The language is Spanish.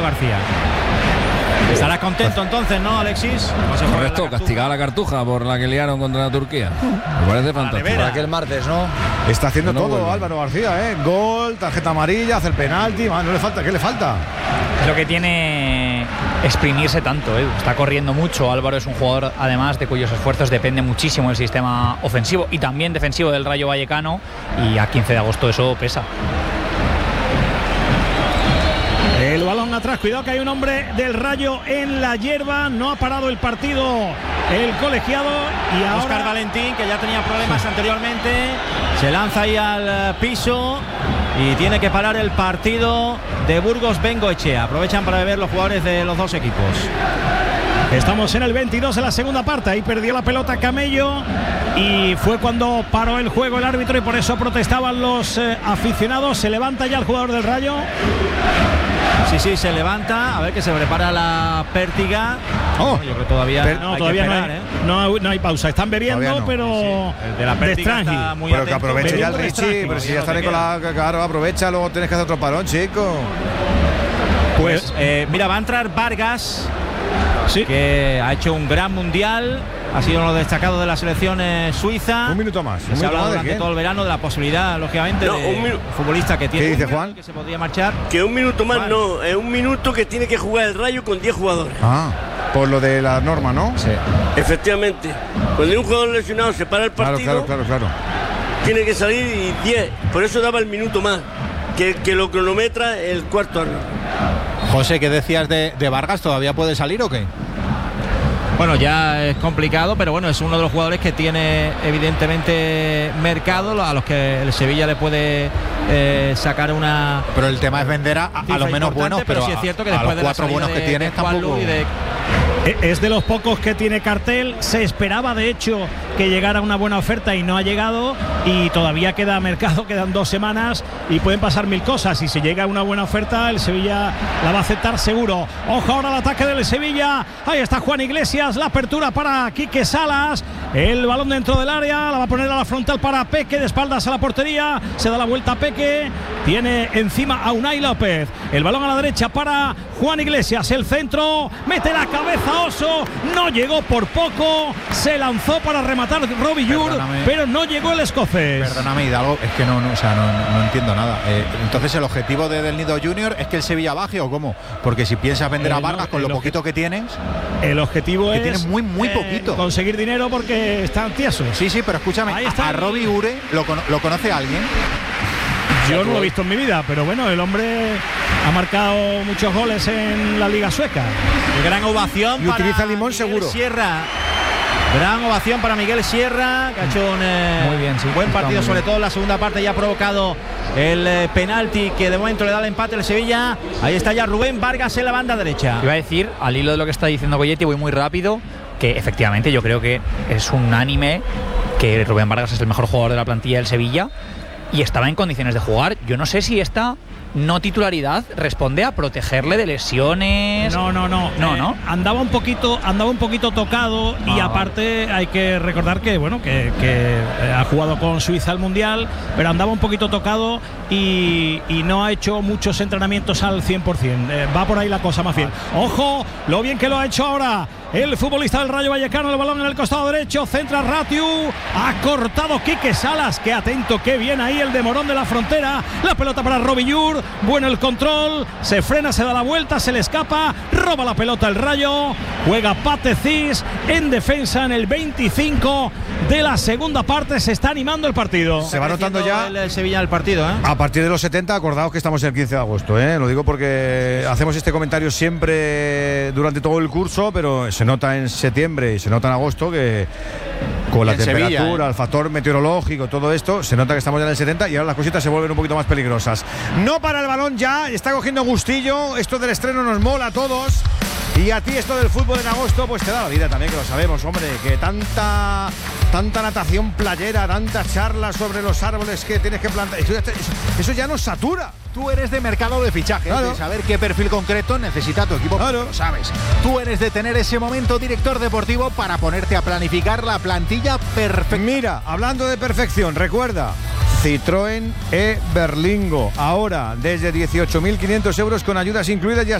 García. Estarás contento entonces, ¿no, Alexis? Correcto, castigada la Cartuja por la que liaron contra la Turquía. Me parece fantástico. Para aquel martes, ¿no? Está haciendo No todo vuelve. Álvaro García, ¿eh? Gol, tarjeta amarilla, hace el penalti. No le falta, ¿qué le falta? Es lo que tiene exprimirse tanto, ¿eh? Está corriendo mucho. Álvaro es un jugador, además, de cuyos esfuerzos depende muchísimo el sistema ofensivo y también defensivo del Rayo Vallecano. Y a 15 de agosto eso pesa. El balón atrás, cuidado que hay un hombre del Rayo en la hierba, no ha parado el partido el colegiado y ahora Óscar Valentín, que ya tenía problemas anteriormente, se lanza ahí al piso y tiene que parar el partido de Burgos Bengoechea. Aprovechan para beber los jugadores de los dos equipos. estamos en el 22 de la segunda parte. Ahí perdió la pelota Camello y fue cuando paró el juego el árbitro y por eso protestaban los aficionados. Se levanta ya el jugador del Rayo. Sí, se levanta, a ver que se prepara la pértiga. Oh, yo creo que todavía No, todavía no hay pausa. Están bebiendo, Todavía no. pero el de la pértiga está muy pero que atento. aproveche ya el Bebiendo Richie, pero si ya está Nicolás, claro, aprovecha, luego tienes que hacer otro parón, chico. Pues mira, va a entrar Vargas, sí, que ha hecho un gran mundial, ha sido uno de los destacados de la selección suiza. Un minuto más. Se ha hablado durante todo el verano de la posibilidad, lógicamente, No, de futbolista que tiene. ¿Qué dice Juan? Que se podría marchar. Que un minuto más no, es un minuto que tiene que jugar el Rayo con 10 jugadores. Ah, por lo de la norma, ¿no? Sí. Efectivamente. Cuando hay un jugador lesionado se para el partido, Claro. tiene que salir y 10. Por eso daba el minuto más, que lo cronometra el cuarto árbitro. José, ¿qué decías de Vargas? ¿Todavía puede salir o qué? Bueno, ya es complicado, pero bueno, es uno de los jugadores que tiene evidentemente mercado, a los que el Sevilla le puede sacar una. Pero el tema es vender a los menos buenos, pero sí es cierto que a después los de la 4 salida buenos que de tiene Juan tampoco. Lu y de es de los pocos que tiene cartel. Se esperaba de hecho que llegara una buena oferta y no ha llegado, y todavía queda mercado, quedan 2 semanas y pueden pasar mil cosas. Si se llega una buena oferta, el Sevilla la va a aceptar seguro. Ojo ahora al ataque del Sevilla, ahí está Juan Iglesias, la apertura para Quique Salas, el balón dentro del área, la va a poner a la frontal para Peque, de espaldas a la portería, se da la vuelta a Peque, tiene encima a Unai López, el balón a la derecha para Juan Iglesias, el centro, mete la cabeza Oso, no llegó por poco, se lanzó para rematar Robbie Yur, pero no llegó el escocés. Perdóname, Hidalgo, es que no entiendo nada. Entonces, ¿el objetivo de Del Nido Junior es que el Sevilla baje o cómo? Porque si piensas vender a Vargas con lo poquito que tienes, el objetivo que es tienes muy poquito, conseguir dinero porque están tiesos. Sí, pero escúchame, a Robbie Ure ¿lo conoce alguien? Yo no lo he visto en mi vida, pero bueno, el hombre ha marcado muchos goles en la Liga Sueca. gran ovación Y para utiliza limón Miguel seguro. Sierra. Gran ovación para Miguel Sierra, que ha hecho un Muy bien, sí, buen partido, muy sobre bien. todo en la segunda parte, ya ha provocado el penalti que de momento le da el empate al Sevilla. Ahí está ya Rubén Vargas en la banda derecha. Iba a decir, al hilo de lo que está diciendo Goyetti, voy muy rápido, que efectivamente yo creo que es unánime que Rubén Vargas es el mejor jugador de la plantilla del Sevilla y estaba en condiciones de jugar. Yo no sé si esta no titularidad responde a protegerle de lesiones. No. Andaba un poquito tocado y aparte hay que recordar que bueno que ha jugado con Suiza el Mundial, pero andaba un poquito tocado y no ha hecho muchos entrenamientos al 100%. Va por ahí la cosa más bien. Ojo, lo bien que lo ha hecho ahora el futbolista del Rayo Vallecano, el balón en el costado derecho, centra Ratiu, ha cortado Quique Salas, que atento, qué bien ahí el de Morón de la Frontera, la pelota para Robbie Yur, bueno el control, se frena, se da la vuelta, se le escapa, roba la pelota el Rayo, juega Pate Cis en defensa en el 25 de la segunda parte, se está animando el partido. Se va notando ya el Sevilla del partido, ¿eh? A partir de los 70, acordaos que estamos el 15 de agosto, ¿eh? Lo digo porque hacemos este comentario siempre durante todo el curso, pero se nota en septiembre y se nota en agosto que con la temperatura, Sevilla, el factor meteorológico, todo esto, se nota que estamos ya en el 70 y ahora las cositas se vuelven un poquito más peligrosas. No para el balón ya, está cogiendo gustillo, esto del estreno nos mola a todos. Y a ti esto del fútbol en agosto pues te da la vida también, que lo sabemos, hombre, que tanta natación playera, tantas charlas sobre los árboles que tienes que plantar, eso ya nos satura. Tú eres de mercado de fichajes, claro, de saber qué perfil concreto necesita tu equipo, claro, lo sabes. Tú eres de tener ese momento director deportivo para ponerte a planificar la plantilla perfecta. Mira, hablando de perfección, recuerda, Citroën e Berlingo, ahora desde 18.500 euros con ayudas incluidas